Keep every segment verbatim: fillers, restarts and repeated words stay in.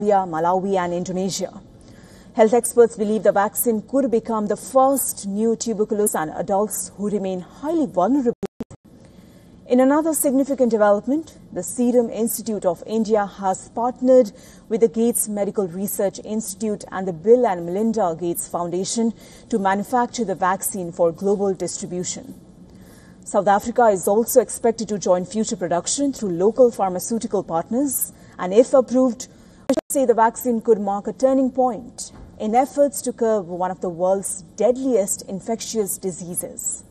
Malawi and Indonesia. Health experts believe the vaccine could become the first new tuberculosis in adults who remain highly vulnerable. In another significant development, the Serum Institute of India has partnered with the Gates Medical Research Institute and the Bill and Melinda Gates Foundation to manufacture the vaccine for global distribution. South Africa is also expected to join future production through local pharmaceutical partners, and if approved, I should say the vaccine could mark a turning point in efforts to curb one of the world's deadliest infectious diseases.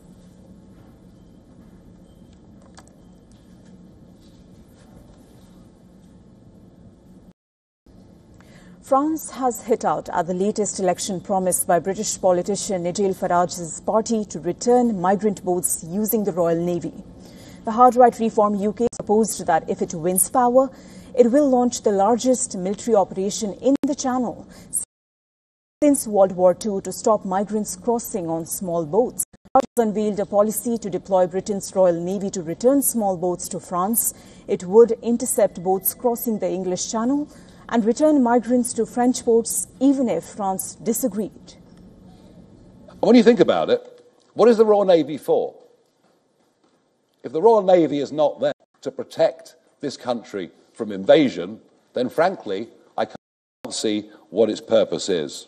France has hit out at the latest election promised by British politician Nigel Farage's party to return migrant boats using the Royal Navy. The hard-right Reform U K proposed that if it wins power, it will launch the largest military operation in the Channel since World War Two to stop migrants crossing on small boats. Farage has unveiled a policy to deploy Britain's Royal Navy to return small boats to France. It would intercept boats crossing the English Channel and return migrants to French ports even if France disagreed. When you think about it, what is the Royal Navy for? If the Royal Navy is not there to protect this country from invasion, then frankly, I can't see what its purpose is.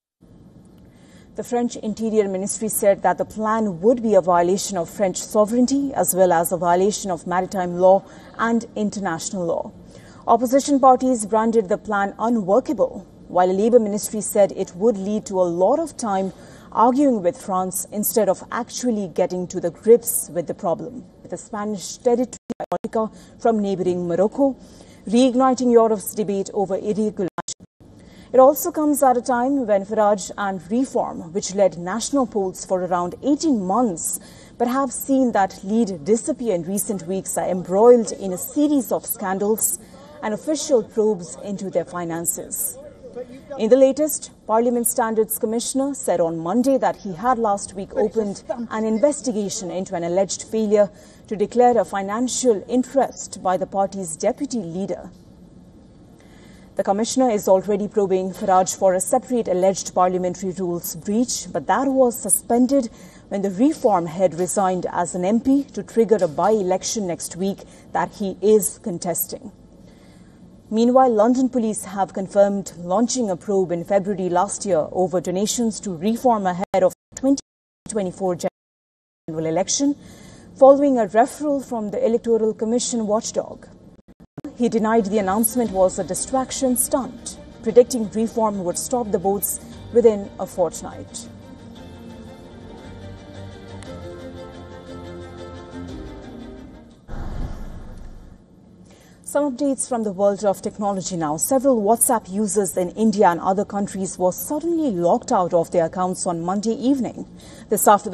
The French Interior Ministry said that the plan would be a violation of French sovereignty as well as a violation of maritime law and international law. Opposition parties branded the plan unworkable, while a Labour ministry said it would lead to a lot of time arguing with France instead of actually getting to the grips with the problem. The Spanish territory from neighbouring Morocco, reigniting Europe's debate over irregular action. It also comes at a time when Farage and Reform, which led national polls for around eighteen months, but have seen that lead disappear in recent weeks, are embroiled in a series of scandals and official probes into their finances. In the latest, Parliament Standards Commissioner said on Monday that he had last week opened an investigation into an alleged failure to declare a financial interest by the party's deputy leader. The Commissioner is already probing Farage for a separate alleged parliamentary rules breach, but that was suspended when the Reform head resigned as an M P to trigger a by-election next week that he is contesting. Meanwhile, London police have confirmed launching a probe in February last year over donations to Reform ahead of the twenty twenty-four general election, following a referral from the Electoral Commission watchdog. He denied the announcement was a distraction stunt, predicting Reform would stop the boats within a fortnight. Some updates from the world of technology now. Several WhatsApp users in India and other countries were suddenly locked out of their accounts on Monday evening. This after the